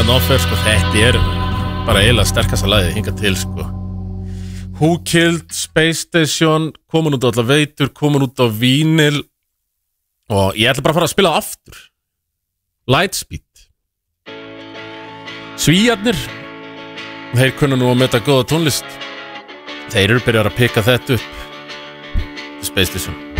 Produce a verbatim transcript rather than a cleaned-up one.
þarna offer sko, þetta er bara eiginlega sterkasta lagið hingað til sko. Who Killed Space Station komin út á allar veitur, komin út á vínil og ég ætla bara að fara að spila aftur Lightspeed. Svíarnir þeir kunna nú að meta góða tónlist. Þeir eru byrjar að pika þetta upp Space Station.